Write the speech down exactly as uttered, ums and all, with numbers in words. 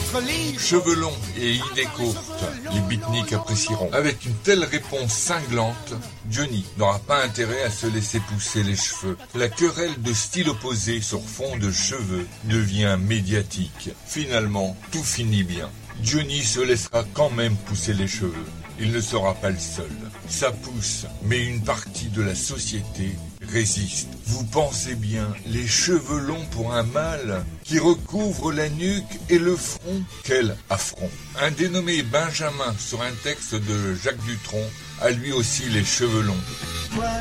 être libre. Cheveux longs et idées courtes, les beatniks apprécieront. Avec une telle réponse cinglante, Johnny n'aura pas intérêt à se laisser pousser les cheveux. La querelle de style opposé sur fond de cheveux devient médiatique. Finalement, tout finit bien. Johnny se laissera quand même pousser les cheveux. Il ne sera pas le seul. Ça pousse, mais une partie de la société résiste. Vous pensez bien, les cheveux longs pour un mâle qui recouvre la nuque et le front? Quel affront! Un dénommé Benjamin, sur un texte de Jacques Dutronc, a lui aussi les cheveux longs.